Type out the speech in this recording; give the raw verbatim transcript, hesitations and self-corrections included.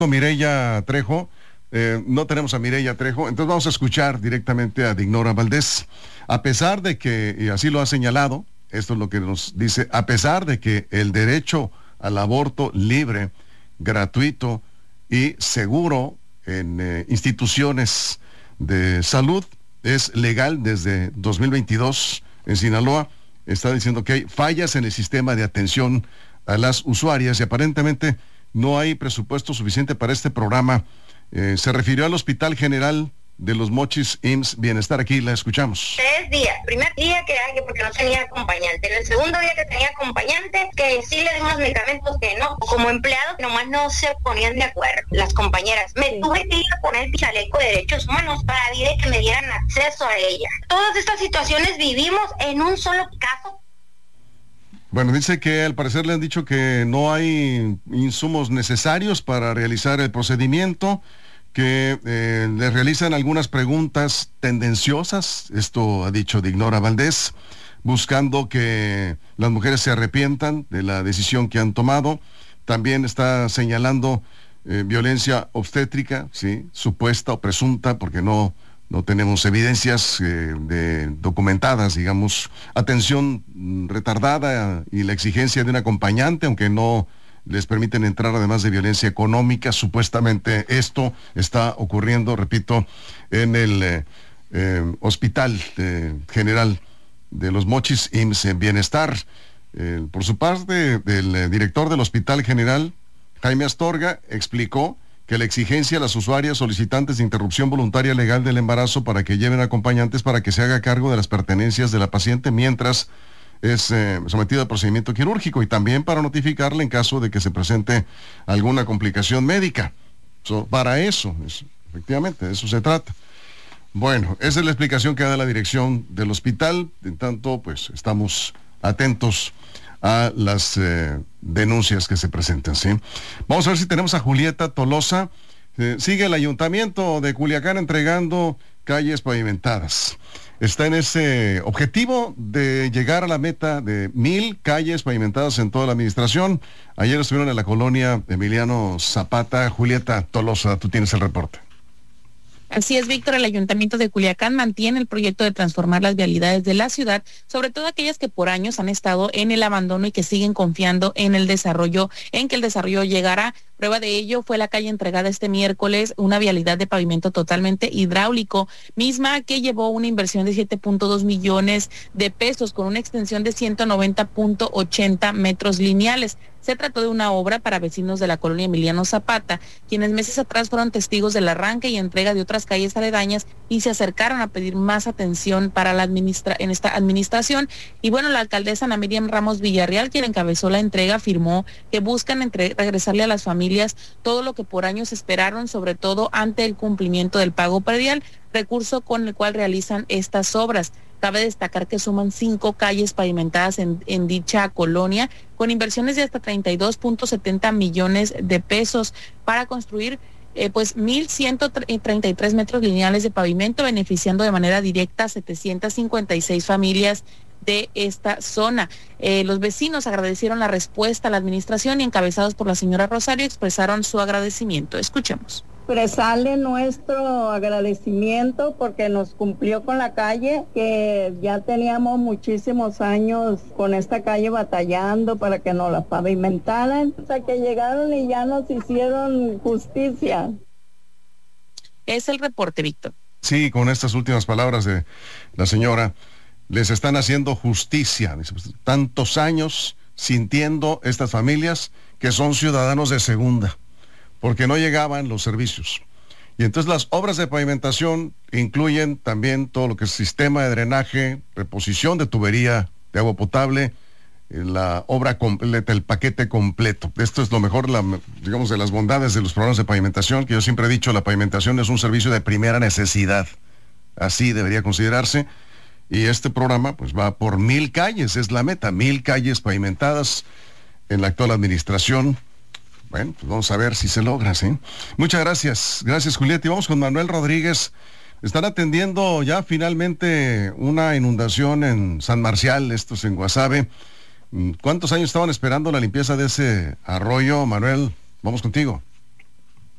Mireya Trejo. Eh, no tenemos a Mireya Trejo, entonces vamos a escuchar directamente a Dinora Valdés. A pesar de que, y así lo ha señalado, esto es lo que nos dice, a pesar de que el derecho al aborto libre, gratuito y seguro en eh, instituciones de salud es legal desde dos mil veintidós en Sinaloa, está diciendo que hay fallas en el sistema de atención a las usuarias y aparentemente no hay presupuesto suficiente para este programa. Eh, se refirió al Hospital General de Los Mochis I M S S Bienestar. Aquí la escuchamos. Tres días. Primer día que hay porque no tenía acompañante. El segundo día que tenía acompañante, que sí le dimos medicamentos que no. Como empleados, nomás no se ponían de acuerdo. Las compañeras. Me tuve que ir a poner el chaleco de derechos humanos para pedir que me dieran acceso a ella. Todas estas situaciones vivimos en un solo caso. Bueno, dice que al parecer le han dicho que no hay insumos necesarios para realizar el procedimiento, que eh, le realizan algunas preguntas tendenciosas, esto ha dicho Dinora Valdés, buscando que las mujeres se arrepientan de la decisión que han tomado. También está señalando eh, violencia obstétrica, sí, supuesta o presunta, porque no... no tenemos evidencias eh, de, documentadas, digamos, atención retardada y la exigencia de un acompañante, aunque no les permiten entrar, además de violencia económica. Supuestamente esto está ocurriendo, repito, en el eh, eh, Hospital eh, General de Los Mochis I M S S Bienestar. Eh, por su parte, el eh, director del Hospital General, Jaime Astorga, explicó que la exigencia a las usuarias solicitantes de interrupción voluntaria legal del embarazo para que lleven acompañantes para que se haga cargo de las pertenencias de la paciente mientras es eh, sometida al procedimiento quirúrgico, y también para notificarle en caso de que se presente alguna complicación médica. So, para eso, es, efectivamente, de eso se trata. Bueno, esa es la explicación que da la dirección del hospital. En tanto, pues estamos atentos a las eh, denuncias que se presentan, ¿sí? Vamos a ver si tenemos a Julieta Tolosa. Eh, sigue el ayuntamiento de Culiacán entregando calles pavimentadas. Está en ese objetivo de llegar a la meta de mil calles pavimentadas en toda la administración. Ayer estuvieron en la colonia Emiliano Zapata. Julieta Tolosa, tú tienes el reporte. Así es, Víctor, el Ayuntamiento de Culiacán mantiene el proyecto de transformar las vialidades de la ciudad, sobre todo aquellas que por años han estado en el abandono y que siguen confiando en el desarrollo, en que el desarrollo llegará. Prueba de ello fue la calle entregada este miércoles, una vialidad de pavimento totalmente hidráulico, misma que llevó una inversión de siete punto dos millones de pesos con una extensión de ciento noventa punto ochenta metros lineales. Se trató de una obra para vecinos de la colonia Emiliano Zapata, quienes meses atrás fueron testigos del arranque y entrega de otras calles aledañas y se acercaron a pedir más atención para la administra en esta administración. Y bueno, la alcaldesa Ana Miriam Ramos Villarreal, quien encabezó la entrega, afirmó que buscan entre regresarle a las familias todo lo que por años esperaron, sobre todo ante el cumplimiento del pago predial, recurso con el cual realizan estas obras. Cabe destacar que suman cinco calles pavimentadas en, en dicha colonia, con inversiones de hasta treinta y dos punto setenta millones de pesos para construir eh, pues mil ciento treinta y tres metros lineales de pavimento, beneficiando de manera directa a setecientas cincuenta y seis familias de esta zona. Eh, los vecinos agradecieron la respuesta a la administración y, encabezados por la señora Rosario, expresaron su agradecimiento. Escuchemos. Expresarle nuestro agradecimiento porque nos cumplió con la calle, que ya teníamos muchísimos años con esta calle batallando para que nos la pavimentaran, hasta que llegaron y ya nos hicieron justicia. Es el reporte, Víctor. Sí, con estas últimas palabras de la señora, les están haciendo justicia. Tantos años sintiendo estas familias que son ciudadanos de segunda, porque no llegaban los servicios. Y entonces las obras de pavimentación incluyen también todo lo que es sistema de drenaje, reposición de tubería de agua potable, eh, la obra completa, el paquete completo. Esto es lo mejor, la, digamos, de las bondades de los programas de pavimentación, que yo siempre he dicho, la pavimentación es un servicio de primera necesidad. Así debería considerarse. Y este programa pues va por mil calles, es la meta, mil calles pavimentadas en la actual administración. Bueno, pues vamos a ver si se logra, ¿sí? Muchas gracias, gracias Julieta. Y vamos con Manuel Rodríguez. Están atendiendo ya finalmente una inundación en San Marcial, esto es en Guasave. ¿Cuántos años estaban esperando la limpieza de ese arroyo, Manuel? Vamos contigo.